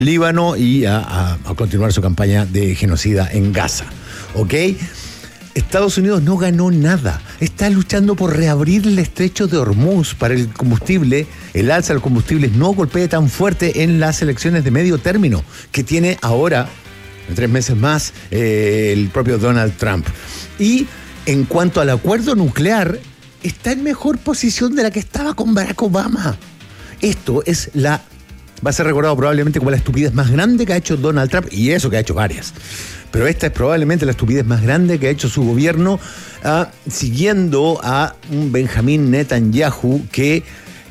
Líbano y a continuar su campaña de genocida en Gaza. ¿Ok? Estados Unidos no ganó nada. Está luchando por reabrir el estrecho de Hormuz para el combustible. El alza del combustible no golpee tan fuerte en las elecciones de medio término que tiene ahora, en 3 meses más, el propio Donald Trump. Y en cuanto al acuerdo nuclear, está en mejor posición de la que estaba con Barack Obama. Esto es va a ser recordado probablemente como la estupidez más grande que ha hecho Donald Trump, y eso que ha hecho varias. Pero esta es probablemente la estupidez más grande que ha hecho su gobierno, siguiendo a un Benjamín Netanyahu que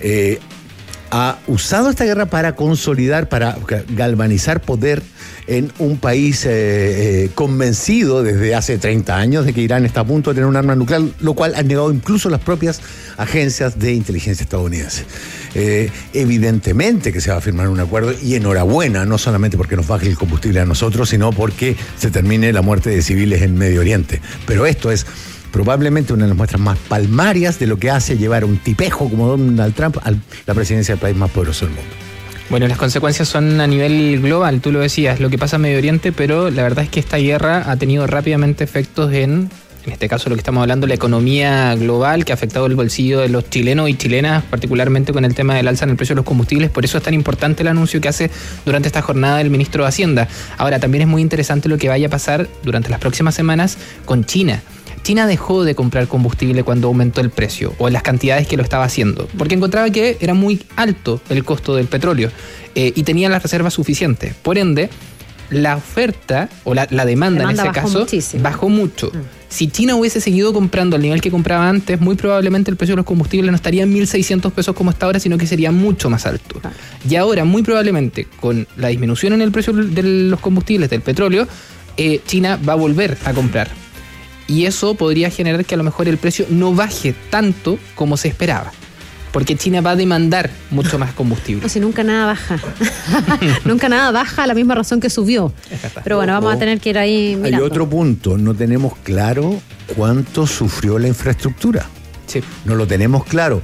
ha usado esta guerra para consolidar, para galvanizar poder en un país convencido desde hace 30 años de que Irán está a punto de tener un arma nuclear, lo cual han negado incluso las propias agencias de inteligencia estadounidenses. Evidentemente que se va a firmar un acuerdo, y enhorabuena, no solamente porque nos baje el combustible a nosotros, sino porque se termine la muerte de civiles en Medio Oriente. Pero esto es probablemente una de las muestras más palmarias de lo que hace llevar a un tipejo como Donald Trump a la presidencia del país más poderoso del mundo. Bueno, las consecuencias son a nivel global, tú lo decías, lo que pasa en Medio Oriente, pero la verdad es que esta guerra ha tenido rápidamente efectos en este caso lo que estamos hablando, la economía global, que ha afectado el bolsillo de los chilenos y chilenas, particularmente con el tema del alza en el precio de los combustibles. Por eso es tan importante el anuncio que hace durante esta jornada el ministro de Hacienda. Ahora, también es muy interesante lo que vaya a pasar durante las próximas semanas con China. China dejó de comprar combustible cuando aumentó el precio, o en las cantidades que lo estaba haciendo, porque encontraba que era muy alto el costo del petróleo y tenía las reservas suficientes. Por ende, la oferta o la demanda en ese caso bajó mucho. Si China hubiese seguido comprando al nivel que compraba antes, muy probablemente el precio de los combustibles no estaría en 1.600 pesos como está ahora, sino que sería mucho más alto. Y ahora, muy probablemente, con la disminución en el precio de los combustibles, del petróleo, China va a volver a comprar. Y eso podría generar que a lo mejor el precio no baje tanto como se esperaba, porque China va a demandar mucho más combustible. No, si nunca nada baja. Nunca nada baja a la misma razón que subió. Pero bueno, vamos a tener que ir ahí mirando. Hay otro punto, no tenemos claro cuánto sufrió la infraestructura. Sí. No lo tenemos claro.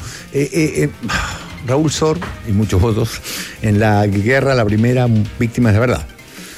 Raúl Sor y muchos otros, en la guerra, la primera, víctimas de verdad.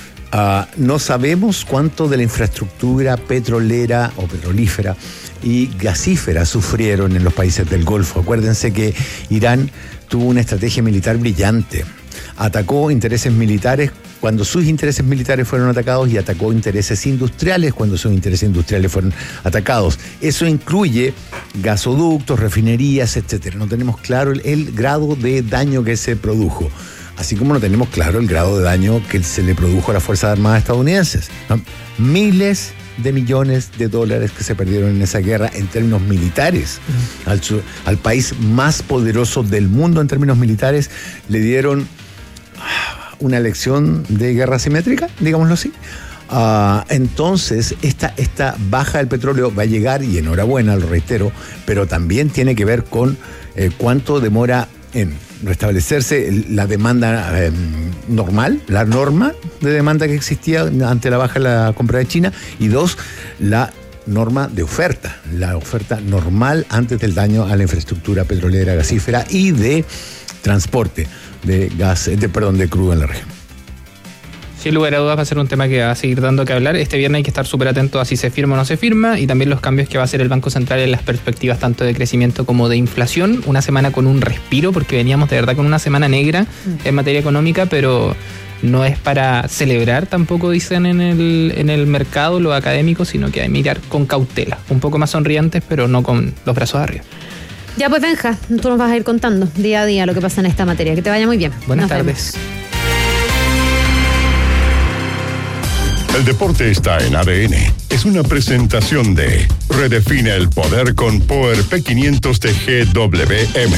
No sabemos cuánto de la infraestructura petrolera o petrolífera y gasífera sufrieron en los países del Golfo. Acuérdense que Irán tuvo una estrategia militar brillante. Atacó intereses militares cuando sus intereses militares fueron atacados, y atacó intereses industriales cuando sus intereses industriales fueron atacados. Eso incluye gasoductos, refinerías, etcétera. No tenemos claro el grado de daño que se produjo. Así como no tenemos claro el grado de daño que se le produjo a las Fuerzas Armadas estadounidenses, ¿no? Miles de millones de dólares que se perdieron en esa guerra en términos militares. Al país más poderoso del mundo en términos militares le dieron una lección de guerra asimétrica, digámoslo así. Entonces, esta baja del petróleo va a llegar, y enhorabuena, lo reitero, pero también tiene que ver con cuánto demora en restablecerse la demanda normal, la norma de demanda que existía ante la baja de la compra de China, y 2, la norma de oferta, la oferta normal antes del daño a la infraestructura petrolera, gasífera y de transporte de crudo en la región. Sin lugar a dudas va a ser un tema que va a seguir dando que hablar. Este viernes hay que estar súper atentos a si se firma o no se firma, y también los cambios que va a hacer el Banco Central en las perspectivas tanto de crecimiento como de inflación. Una semana con un respiro, porque veníamos de verdad con una semana negra en materia económica, pero no es para celebrar tampoco, dicen en el mercado los académicos, sino que hay que mirar con cautela, un poco más sonrientes, pero no con los brazos arriba. Ya pues, Benja, tú nos vas a ir contando día a día lo que pasa en esta materia. Que te vaya muy bien. Buenas tardes. El deporte está en ADN. Es una presentación de Redefine el poder con Power P500 de GWM.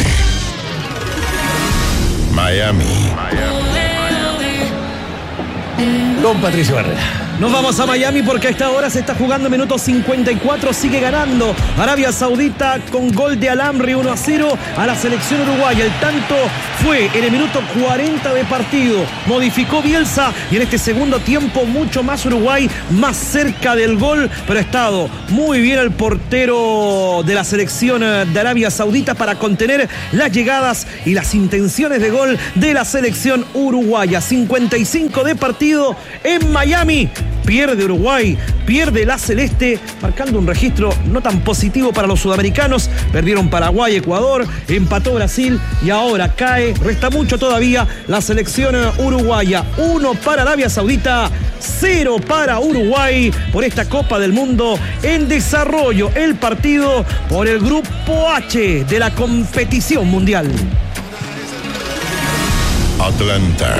Miami. Don Patricio Barrera. Nos vamos a Miami porque a esta hora se está jugando minuto 54, sigue ganando Arabia Saudita con gol de Alamri 1-0 a la selección uruguaya. El tanto fue en el minuto 40 de partido, modificó Bielsa y en este segundo tiempo mucho más Uruguay, más cerca del gol, pero ha estado muy bien el portero de la selección de Arabia Saudita para contener las llegadas y las intenciones de gol de la selección uruguaya. 55 de partido en Miami. Pierde Uruguay, pierde la celeste, marcando un registro no tan positivo para los sudamericanos. Perdieron Paraguay, Ecuador, empató Brasil y ahora cae, resta mucho todavía, la selección uruguaya. 1 para Arabia Saudita, 0 para Uruguay por esta Copa del Mundo en desarrollo. El partido por el grupo H de la competición mundial. Atlanta.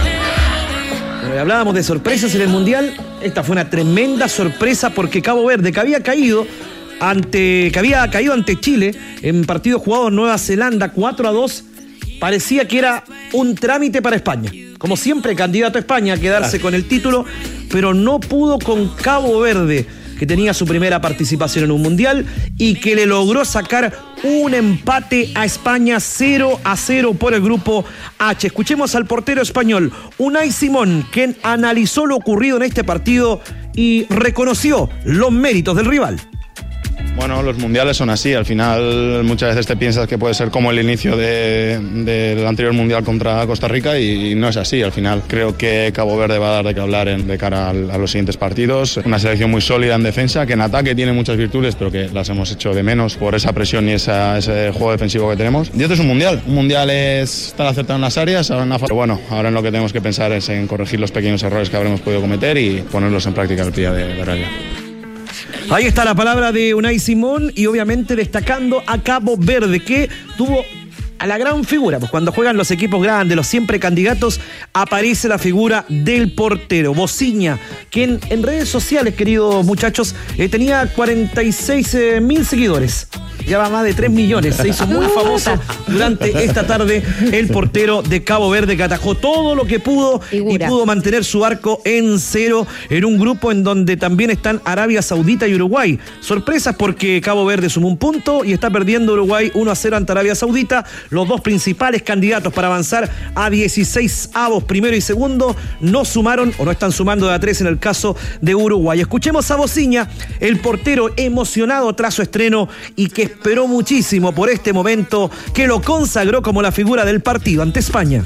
Bueno, hablábamos de sorpresas en el Mundial. Esta fue una tremenda sorpresa porque Cabo Verde, que había caído ante Chile en partido jugado en Nueva Zelanda 4-2, parecía que era un trámite para España. Como siempre, candidato a España a quedarse con el título, pero no pudo con Cabo Verde, que tenía su primera participación en un Mundial y que le logró sacar un empate a España 0-0 por el grupo H. Escuchemos al portero español Unai Simón, quien analizó lo ocurrido en este partido y reconoció los méritos del rival. Bueno, los mundiales son así. Al final muchas veces te piensas que puede ser como el inicio del anterior mundial contra Costa Rica y no es así. Al final creo que Cabo Verde va a dar de qué hablar de cara a los siguientes partidos. Una selección muy sólida en defensa, que en ataque tiene muchas virtudes, pero que las hemos hecho de menos por esa presión y ese juego defensivo que tenemos. Y esto es un mundial. Un mundial es estar acertado en las áreas. Pero bueno, ahora en lo que tenemos que pensar es en corregir los pequeños errores que habremos podido cometer y ponerlos en práctica el día de realidad. Ahí está la palabra de Unai Simón y obviamente destacando a Cabo Verde, que tuvo a la gran figura. Pues cuando juegan los equipos grandes, los siempre candidatos, aparece la figura del portero, Bociña, quien en redes sociales, queridos muchachos, tenía 46.000 seguidores. Ya va más de 3 millones. Se hizo muy famoso durante esta tarde el portero de Cabo Verde, que atajó todo lo que pudo y pudo mantener su arco en 0 en un grupo en donde también están Arabia Saudita y Uruguay. Sorpresas porque Cabo Verde sumó un punto y está perdiendo Uruguay 1-0 ante Arabia Saudita. Los dos principales candidatos para avanzar a 16avos, primero y segundo, no sumaron o no están sumando de a 3 en el caso de Uruguay. Escuchemos a Bociña, el portero emocionado tras su estreno y que esperó muchísimo por este momento que lo consagró como la figura del partido ante España.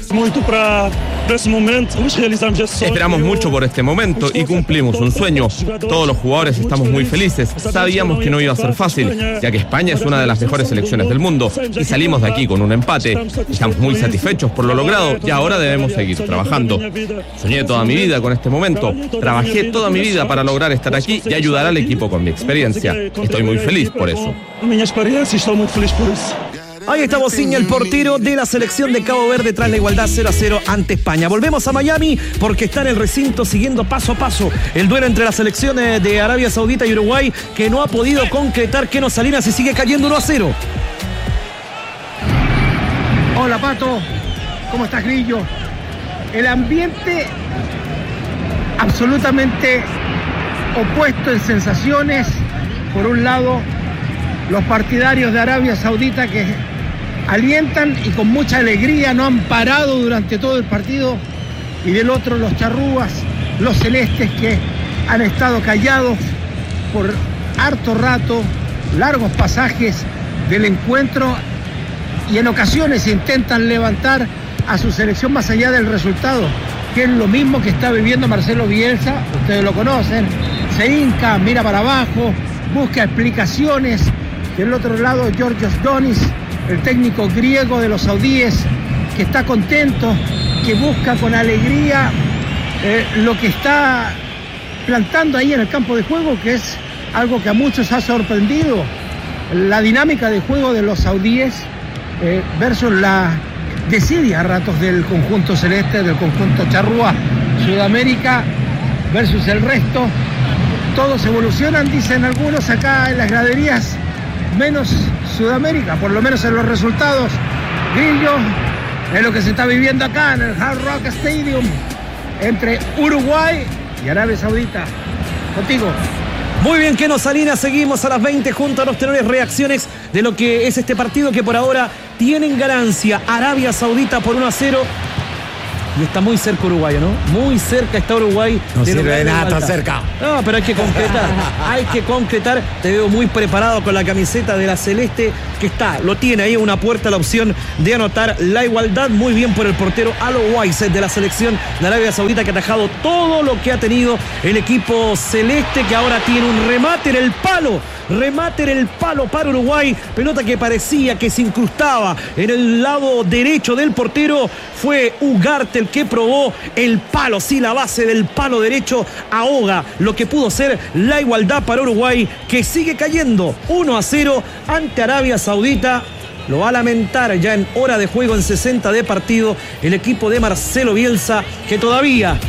Esperamos mucho por este momento y cumplimos un sueño. Todos los jugadores estamos muy felices. Sabíamos que no iba a ser fácil, ya que España es una de las mejores selecciones del mundo y salimos de aquí con un empate. Estamos muy satisfechos por lo logrado y ahora debemos seguir trabajando. Soñé toda mi vida con este momento. Trabajé toda mi vida para lograr estar aquí y ayudar al equipo con mi experiencia. Estoy muy feliz por eso. Ahí está Bociña, el portero de la selección de Cabo Verde tras la igualdad 0-0 ante España. Volvemos a Miami porque está en el recinto siguiendo paso a paso el duelo entre las selecciones de Arabia Saudita y Uruguay, que no ha podido concretar Keno Salinas y sigue cayendo 1-0. Hola Pato, ¿cómo estás, Grillo? El ambiente absolutamente opuesto en sensaciones. Por un lado, los partidarios de Arabia Saudita que alientan y con mucha alegría no han parado durante todo el partido, y del otro los charrúas, los celestes, que han estado callados por harto rato, largos pasajes del encuentro, y en ocasiones intentan levantar a su selección más allá del resultado, que es lo mismo que está viviendo Marcelo Bielsa. Ustedes lo conocen, se hinca, mira para abajo, busca explicaciones. Del otro lado, Georgios Donis, el técnico griego de los saudíes, que está contento, que busca con alegría lo que está plantando ahí en el campo de juego, que es algo que a muchos ha sorprendido. La dinámica de juego de los saudíes versus la desidia a ratos del conjunto celeste, del conjunto charrúa. Sudamérica versus el resto. Todos evolucionan, dicen algunos acá en las graderías, menos Sudamérica, por lo menos en los resultados. Grillo, es lo que se está viviendo acá en el Hard Rock Stadium entre Uruguay y Arabia Saudita. Contigo. Muy bien, Keno Salinas, seguimos a las 20 junto a los tenores reacciones de lo que es este partido que por ahora tienen ganancia. Arabia Saudita por 1-0. Y está muy cerca Uruguay, ¿no? Muy cerca está Uruguay. No sirve de nada, está cerca. No, pero hay que concretar. Hay que concretar. Te veo muy preparado con la camiseta de la Celeste, que está, lo tiene ahí una puerta, la opción de anotar la igualdad. Muy bien por el portero Alo Waiset de la selección de Arabia Saudita, que ha atajado todo lo que ha tenido el equipo celeste, que ahora tiene un remate en el palo. Remate en el palo para Uruguay. Pelota que parecía que se incrustaba en el lado derecho del portero. Fue Ugarte el que probó el palo. Sí, la base del palo derecho ahoga lo que pudo ser la igualdad para Uruguay, que sigue cayendo 1-0 ante Arabia Saudita. Lo va a lamentar ya en hora de juego, en 60 de partido, el equipo de Marcelo Bielsa, que todavía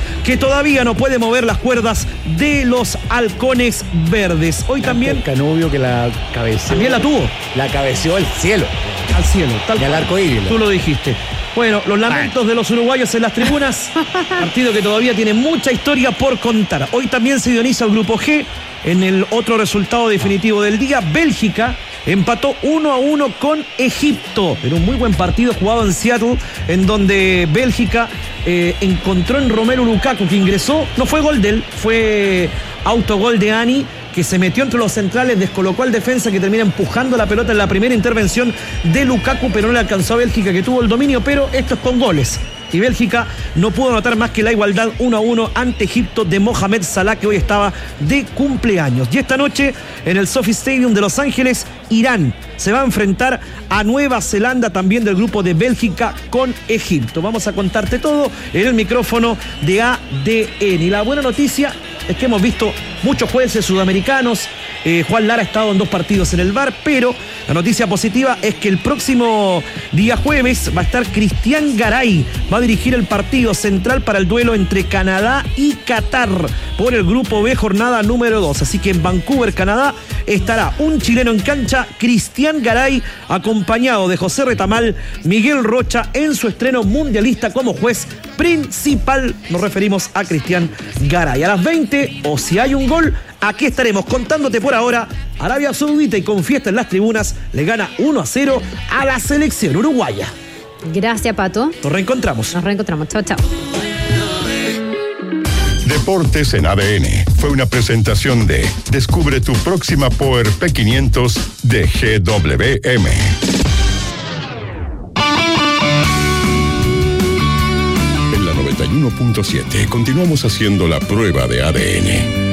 no puede mover las cuerdas de los halcones verdes. Hoy también Canovio, que la cabeceó. También la tuvo. La cabeceó al cielo. Al cielo, tal y al arco iris. Tú lo dijiste. Bueno, los lamentos de los uruguayos en las tribunas. Partido que todavía tiene mucha historia por contar. Hoy también se ioniza el grupo G. En el otro resultado definitivo del día, Bélgica empató 1-1 con Egipto. Era un muy buen partido jugado en Seattle, en donde Bélgica encontró en Romelu Lukaku, que ingresó. No fue gol de él, fue autogol de Ani, que se metió entre los centrales, descolocó al defensa, que termina empujando la pelota en la primera intervención de Lukaku, pero no le alcanzó a Bélgica, que tuvo el dominio. Pero esto es con goles. Y Bélgica no pudo anotar más que la igualdad 1-1 ante Egipto de Mohamed Salah, que hoy estaba de cumpleaños. Y esta noche en el SoFi Stadium de Los Ángeles, Irán se va a enfrentar a Nueva Zelanda, también del grupo de Bélgica con Egipto. Vamos a contarte todo en el micrófono de ADN. Y la buena noticia es que hemos visto muchos jueces sudamericanos. Juan Lara ha estado en 2 partidos en el VAR, pero la noticia positiva es que el próximo día jueves va a estar Cristian Garay. Va a dirigir el partido central para el duelo entre Canadá y Qatar por el grupo B, jornada número 2. Así que en Vancouver, Canadá, estará un chileno en cancha, Cristian Garay, acompañado de José Retamal, Miguel Rocha, en su estreno mundialista como juez principal. Nos referimos a Cristian Garay. A las 20, o si hay un gol, aquí estaremos contándote. Por ahora, Arabia Saudita, y con fiesta en las tribunas, le gana 1-0 a la selección uruguaya. Gracias, Pato. Nos reencontramos. Chao, chao. Deportes en ADN fue una presentación de Descubre tu próxima Power P500 de GWM. En la 91.7 continuamos haciendo la prueba de ADN.